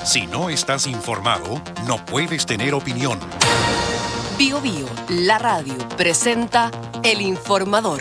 Si no estás informado, no puedes tener opinión. Bio Bio, la radio, presenta El Informador.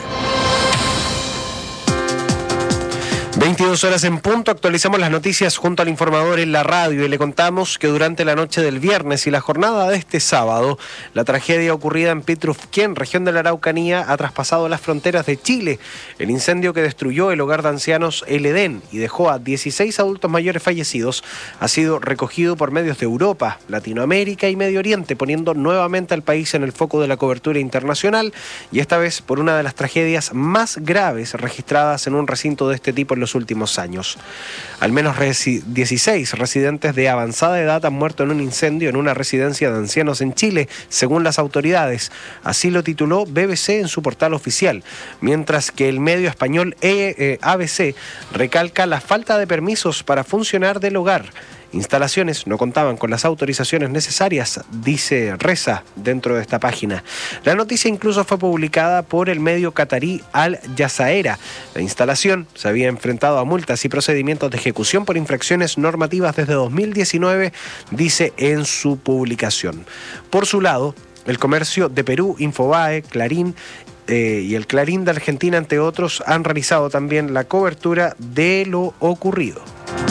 22 horas en punto, actualizamos las noticias junto al Informador en la radio y le contamos que durante la noche del viernes y la jornada de este sábado, la tragedia ocurrida en Pitrufquén, región de la Araucanía, ha traspasado las fronteras de Chile. El incendio que destruyó el hogar de ancianos El Edén y dejó a 16 adultos mayores fallecidos ha sido recogido por medios de Europa, Latinoamérica y Medio Oriente, poniendo nuevamente al país en el foco de la cobertura internacional y esta vez por una de las tragedias más graves registradas en un recinto de este tipo en los últimos años. Al menos 16 residentes de avanzada edad han muerto en un incendio en una residencia de ancianos en Chile, según las autoridades. Así lo tituló BBC en su portal oficial, mientras que el medio español ABC recalca la falta de permisos para funcionar del hogar. Instalaciones no contaban con las autorizaciones necesarias, reza dentro de esta página. La noticia incluso fue publicada por el medio catarí Al Jazeera. La instalación se había enfrentado a multas y procedimientos de ejecución por infracciones normativas desde 2019, dice en su publicación. Por su lado, el Comercio de Perú, Infobae, Clarín y el Clarín de Argentina, entre otros, han realizado también la cobertura de lo ocurrido.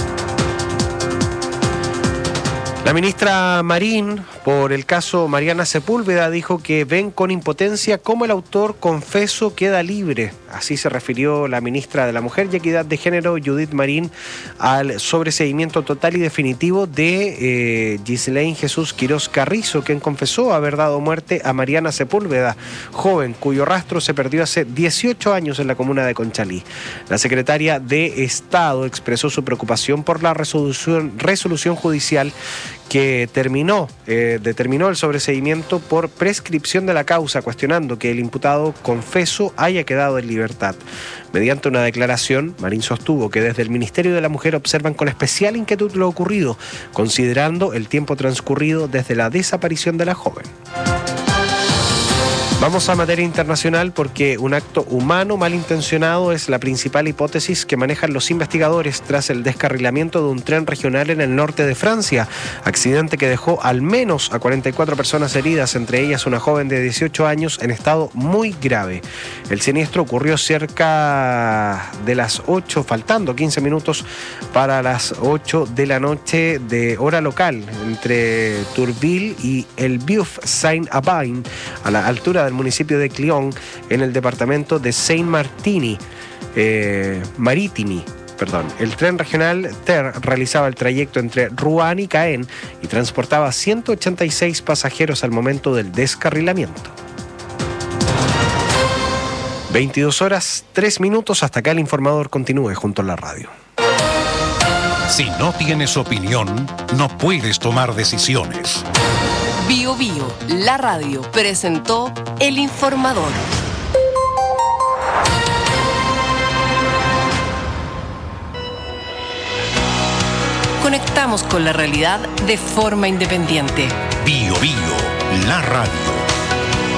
La ministra Marín, por el caso Mariana Sepúlveda, dijo que ven con impotencia cómo el autor confeso queda libre. Así se refirió la ministra de la Mujer y Equidad de Género, Judith Marín, al sobreseimiento total y definitivo de Ghislaine Jesús Quirós Carrizo, quien confesó haber dado muerte a Mariana Sepúlveda, joven cuyo rastro se perdió hace 18 años en la comuna de Conchalí. La secretaria de Estado expresó su preocupación por la resolución judicial que determinó el sobreseimiento por prescripción de la causa, cuestionando que el imputado confeso haya quedado en libertad. Mediante una declaración, Marín sostuvo que desde el Ministerio de la Mujer observan con especial inquietud lo ocurrido, considerando el tiempo transcurrido desde la desaparición de la joven. Vamos a materia internacional porque un acto humano malintencionado es la principal hipótesis que manejan los investigadores tras el descarrilamiento de un tren regional en el norte de Francia, accidente que dejó al menos a 44 personas heridas, entre ellas una joven de 18 años en estado muy grave. El siniestro ocurrió cerca de las 8, faltando 15 minutos para las 8 de la noche de hora local, entre Tourville y el Bieuf-Saint-Aubin, a la altura del municipio de Clion, en el departamento de Seine-Maritime. El tren regional TER realizaba el trayecto entre Rouen y Caen y transportaba 186 pasajeros al momento del descarrilamiento. 22 horas, 3 minutos, hasta acá el Informador continúe junto a la radio. Si no tienes opinión, no puedes tomar decisiones. Bio Bio, la radio, presentó El Informador. Conectamos con la realidad de forma independiente. Bio Bio, la radio.